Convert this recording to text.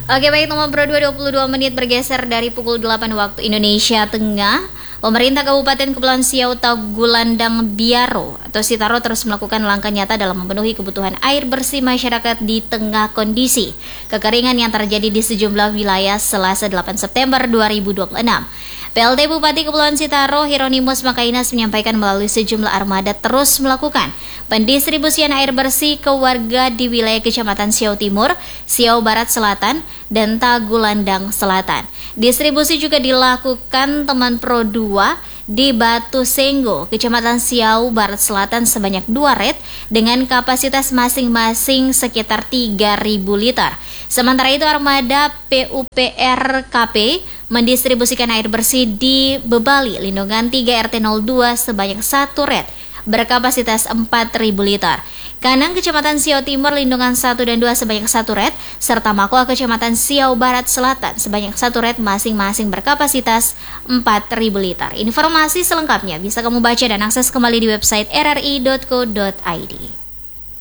Oke, baik, nomor 22 menit bergeser dari pukul 8 waktu Indonesia Tengah. Pemerintah Kabupaten Kepulauan Siau Tagulandang Biaro atau Sitaro terus melakukan langkah nyata dalam memenuhi kebutuhan air bersih masyarakat di tengah kondisi kekeringan yang terjadi di sejumlah wilayah Selasa 8 September 2026. PLT Bupati Kepulauan Sitaro Hieronymus Makainas menyampaikan melalui sejumlah armada terus melakukan pendistribusian air bersih ke warga di wilayah Kecamatan Siau Timur, Siau Barat Selatan, dan Tagulandang Selatan. Distribusi juga dilakukan Teman Pro 2 di Batu Senggo, Kecamatan Siau Barat Selatan sebanyak 2 red dengan kapasitas masing-masing sekitar 3.000 liter. Sementara itu armada PUPRKP mendistribusikan air bersih di Bebali, Lindungan 3 RT02 sebanyak 1 red berkapasitas 4.000 liter. Kanang Kecamatan Siau Timur Lindungan 1 dan 2 sebanyak 1 red, serta Makua Kecamatan Siau Barat Selatan sebanyak 1 red masing-masing berkapasitas 4.000 liter. Informasi selengkapnya bisa kamu baca dan akses kembali di website rri.co.id.